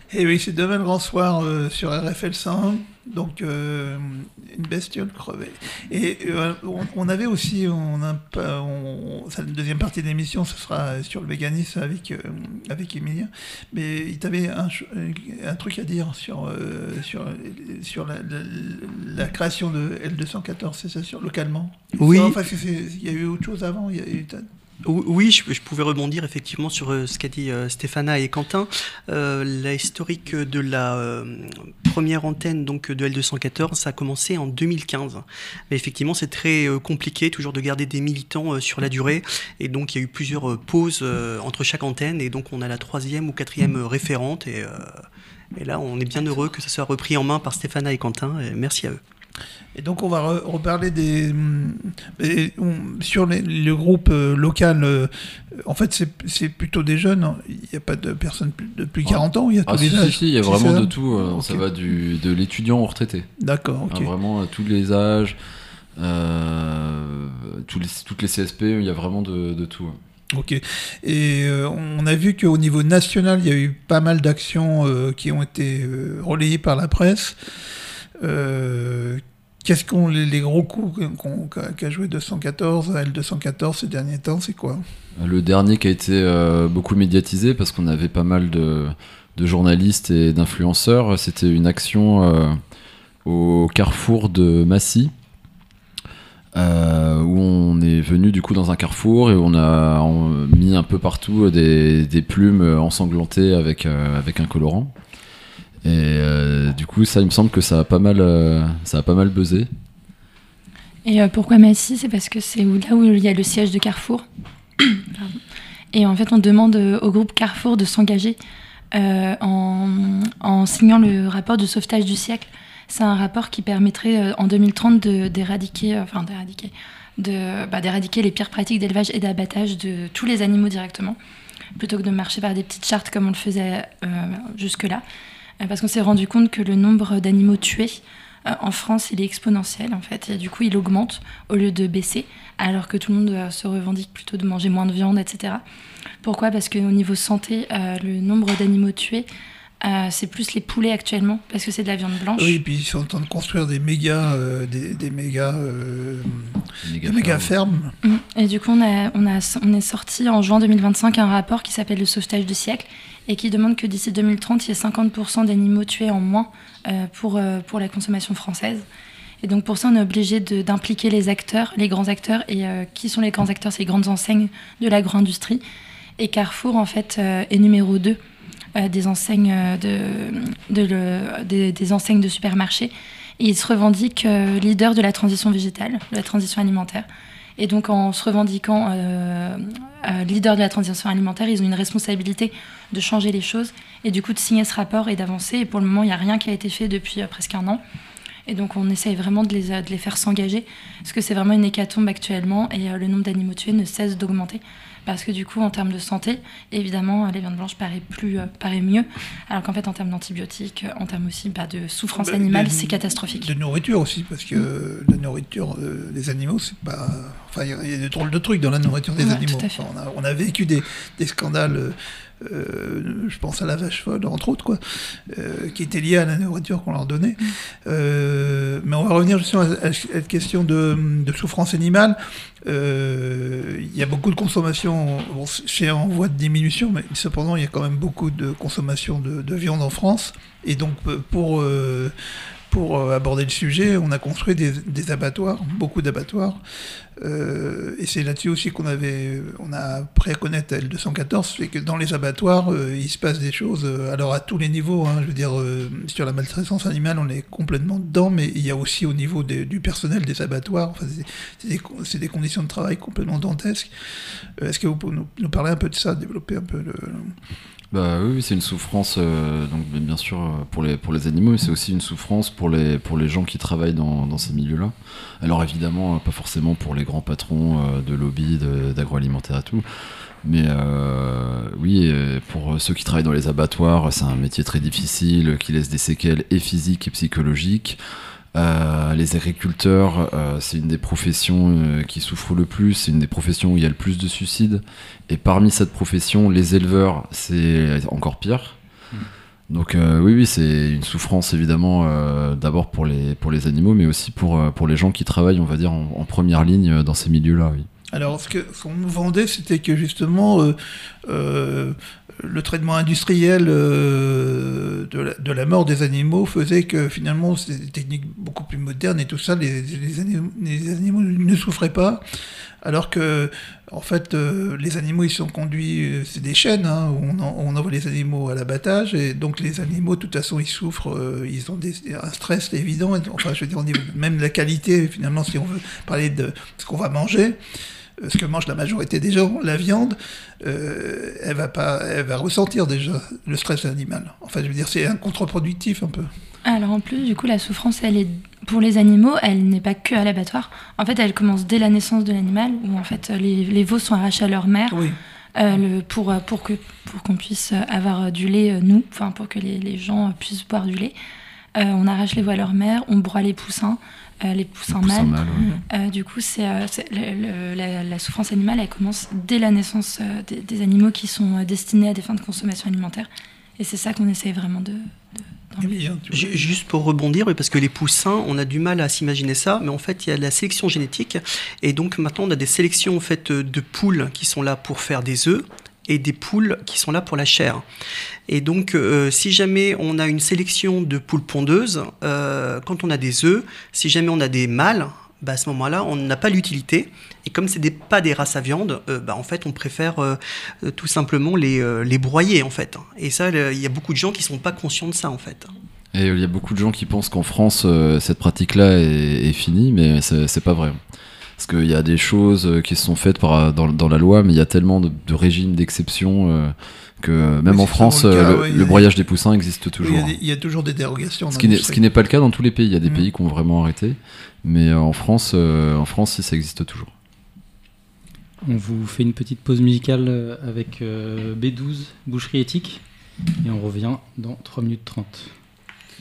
Et oui, c'est demain le grand soir sur RFL 101, donc une bestiole crevée. Et on avait aussi, la deuxième partie de l'émission, ce sera sur le véganisme avec Emilien, mais il t'avait un truc à dire sur la création de L214, c'est ça, localement. Oui. Enfin, il y a eu autre chose avant, Oui, je pouvais rebondir effectivement sur ce qu'a dit Stéphana et Quentin. La historique de la première antenne donc de L214, ça a commencé en 2015. Mais effectivement, c'est très compliqué toujours de garder des militants sur la durée. Et donc, il y a eu plusieurs pauses entre chaque antenne. Et donc, on a la 3e ou 4e référente. Et là, on est bien heureux que ça soit repris en main par Stéphana et Quentin. Et merci à eux. Et donc on va reparler sur le groupe local. En fait, c'est plutôt des jeunes. Il n'y a pas de personnes de plus de 40 ans. Il y a tous les âges. Si, il y a vraiment ça de tout. Okay. Ça va de l'étudiant au retraité. D'accord. Okay. Vraiment tous les âges, toutes les CSP. Il y a vraiment de tout. Ok. Et on a vu qu'au niveau national, il y a eu pas mal d'actions qui ont été relayées par la presse. Qu'est-ce qu'on les gros coups qu'a joué L214 ces derniers temps, c'est quoi? Le dernier qui a été beaucoup médiatisé parce qu'on avait pas mal de journalistes et d'influenceurs, c'était une action au carrefour de Massy, où on est venu du coup dans un carrefour et on a mis un peu partout des plumes ensanglantées avec un colorant. Et du coup, ça, il me semble que ça a pas mal buzzé. Et pourquoi Massy? C'est parce que c'est là où il y a le siège de Carrefour. Et en fait, on demande au groupe Carrefour de s'engager en signant le rapport de sauvetage du siècle. C'est un rapport qui permettrait en 2030 d'éradiquer les pires pratiques d'élevage et d'abattage de tous les animaux directement, plutôt que de marcher par des petites chartes comme on le faisait jusque-là. Parce qu'on s'est rendu compte que le nombre d'animaux tués en France, il est exponentiel en fait. Et du coup, il augmente au lieu de baisser, alors que tout le monde se revendique plutôt de manger moins de viande, etc. Pourquoi? Parce qu'au niveau santé, le nombre d'animaux tués, c'est plus les poulets actuellement, parce que c'est de la viande blanche. Oui, et puis ils sont en train de construire des méga fermes. Et du coup, on est sorti en juin 2025 un rapport qui s'appelle le sauvetage du siècle, et qui demande que d'ici 2030, il y ait 50% d'animaux tués en moins pour la consommation française. Et donc pour ça, on est obligé d'impliquer les acteurs, les grands acteurs. Et qui sont les grands acteurs? C'est les grandes enseignes de l'agro-industrie. Et Carrefour, en fait, est numéro 2 des enseignes des enseignes de supermarchés. Et ils se revendiquent leader de la transition végétale, de la transition alimentaire. Et donc, en se revendiquant leader de la transition alimentaire, ils ont une responsabilité de changer les choses et du coup de signer ce rapport et d'avancer. Et pour le moment, il n'y a rien qui a été fait depuis presque un an. Et donc, on essaye vraiment de les faire s'engager parce que c'est vraiment une hécatombe actuellement et le nombre d'animaux tués ne cesse d'augmenter. Parce que du coup, en termes de santé, évidemment, les viandes blanches paraît mieux. Alors qu'en fait, en termes d'antibiotiques, en termes aussi de souffrance animale, c'est catastrophique. De nourriture aussi, parce que la nourriture des animaux, c'est pas... Enfin, il y a des drôles de trucs dans la nourriture des animaux. Enfin, on a vécu des scandales... je pense à la vache folle, entre autres, quoi, qui était liée à la nourriture qu'on leur donnait. Mais on va revenir justement à cette question de souffrance animale. Il y a beaucoup de consommation, c'est en voie de diminution, mais cependant, il y a quand même beaucoup de consommation de viande en France. Et donc, pour aborder le sujet, on a construit des abattoirs, beaucoup d'abattoirs. Et c'est là-dessus aussi qu'on a appris à connaître L214, c'est que dans les abattoirs, il se passe des choses, alors à tous les niveaux, hein, je veux dire, sur la maltraitance animale, on est complètement dedans, mais il y a aussi au niveau du personnel des abattoirs, enfin, c'est des conditions de travail complètement dantesques. Est-ce que vous pouvez nous parler un peu de ça, développer un peu Bah oui, c'est une souffrance, donc bien sûr pour les animaux, mais c'est aussi une souffrance pour les gens qui travaillent dans ces milieux-là. Alors évidemment, pas forcément pour les grands patrons de lobby, d'agroalimentaire et tout, mais oui, pour ceux qui travaillent dans les abattoirs, c'est un métier très difficile, qui laisse des séquelles et physiques et psychologiques. Les agriculteurs, c'est une des professions qui souffrent le plus, c'est une des professions où il y a le plus de suicides, et parmi cette profession, les éleveurs, c'est encore pire. Donc oui, c'est une souffrance évidemment d'abord pour les animaux, mais aussi pour les gens qui travaillent, on va dire, en première ligne dans ces milieux-là. Oui. Alors, ce qu'on nous vendait, c'était que justement, le traitement industriel de la mort des animaux faisait que finalement, c'est des techniques beaucoup plus modernes et tout ça, les animaux ne souffraient pas. Alors que, en fait, les animaux, ils sont conduits, c'est des chaînes, hein, où on envoie les animaux à l'abattage, et donc les animaux, de toute façon, ils souffrent, ils ont un stress évident, enfin, je veux dire, au niveau même de la qualité, finalement, si on veut parler de ce qu'on va manger, ce que mange la majorité des gens, la viande, elle va ressentir déjà le stress animal. Enfin, je veux dire, c'est un contre-productif un peu. Alors en plus, du coup, la souffrance, pour les animaux, elle n'est pas que à l'abattoir. En fait, elle commence dès la naissance de l'animal, où en fait les veaux sont arrachés à leur mère, oui. pour qu'on puisse avoir du lait, enfin pour que les gens puissent boire du lait. On arrache les veaux à leur mère, on broie les poussins mâles. Ouais. Du coup, la souffrance animale, elle commence dès la naissance des animaux qui sont destinés à des fins de consommation alimentaire. Et c'est ça qu'on essaie vraiment d'enlever. Juste pour rebondir, parce que les poussins, on a du mal à s'imaginer ça, mais en fait, il y a de la sélection génétique. Et donc maintenant, on a des sélections en fait, de poules qui sont là pour faire des œufs et des poules qui sont là pour la chair. Et donc, si jamais on a une sélection de poules pondeuses, quand on a des œufs, si jamais on a des mâles, à ce moment-là, on n'a pas l'utilité. Et comme ce n'est pas des races à viande, en fait, on préfère tout simplement les broyer, en fait. Et ça, il y a beaucoup de gens qui ne sont pas conscients de ça, en fait. Et il y a beaucoup de gens qui pensent qu'en France, cette pratique-là est finie, mais c'est pas vrai. Parce qu'il y a des choses qui se sont faites dans la loi, mais il y a tellement de régimes d'exception que même en France, le broyage des poussins existe toujours. Il y a toujours des dérogations. Ce qui n'est pas le cas dans tous les pays. Il y a des pays qui ont vraiment arrêté, mais en France, si, ça existe toujours. On vous fait une petite pause musicale avec B12, Boucherie éthique, et on revient dans 3 minutes 30.